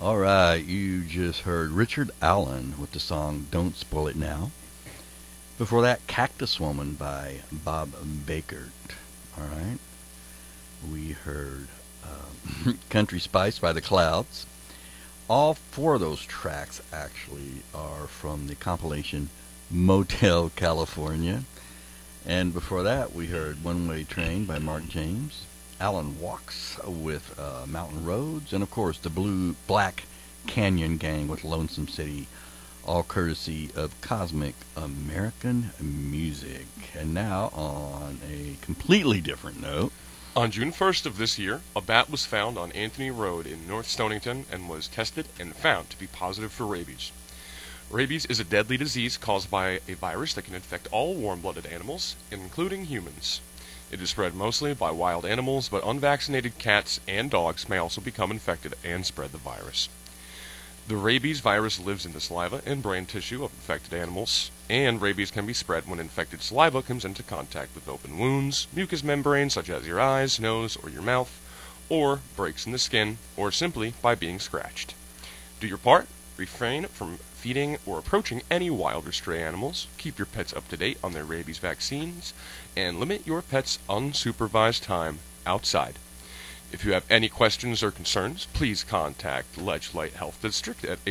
All right, you just heard Richard Allen with the song Don't Spoil It Now. Before that, Cactus Woman by Bob Baker. All right, we heard Country Spice by The Clouds. All four of those tracks actually are from the compilation Motel California. And before that, we heard One Way Train by Mark James. Alan Walks with Mountain Roads. And of course, the Black Canyon Gang with Lonesome City, all courtesy of Cosmic American Music. And now, on a completely different note, on June 1st of this year, a bat was found on Anthony Road in North Stonington and was tested and found to be positive for rabies. Rabies is a deadly disease caused by a virus that can infect all warm-blooded animals, including humans. It is spread mostly by wild animals, but unvaccinated cats and dogs may also become infected and spread the virus. The rabies virus lives in the saliva and brain tissue of infected animals, and rabies can be spread when infected saliva comes into contact with open wounds, mucous membranes such as your eyes, nose, or your mouth, or breaks in the skin, or simply by being scratched. Do your part. Refrain from feeding or approaching any wild or stray animals. Keep your pets up to date on their rabies vaccines, and limit your pet's unsupervised time outside. If you have any questions or concerns, please contact Ledge Light Health District at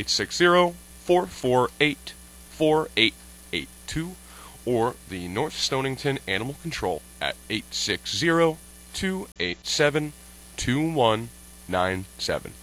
860-448-4882 or the North Stonington Animal Control at 860-287-2197.